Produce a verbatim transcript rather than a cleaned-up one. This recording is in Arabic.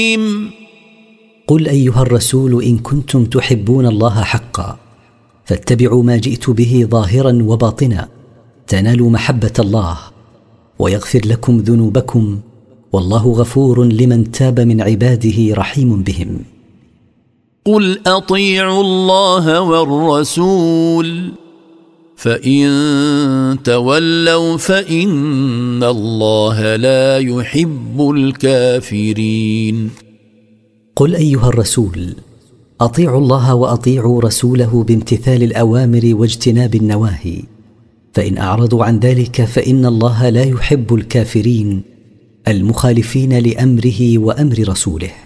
قل أيها الرسول إن كنتم تحبون الله حقا فاتبعوا ما جئت به ظاهرا وباطنا تنالوا محبة الله ويغفر لكم ذنوبكم والله غفور لمن تاب من عباده رحيم بهم. قل أطيعوا الله والرسول فإن تولوا فإن الله لا يحب الكافرين. قل أيها الرسول أطيعوا الله وأطيعوا رسوله بامتثال الأوامر واجتناب النواهي فإن أعرضوا عن ذلك فإن الله لا يحب الكافرين المخالفين لأمره وأمر رسوله.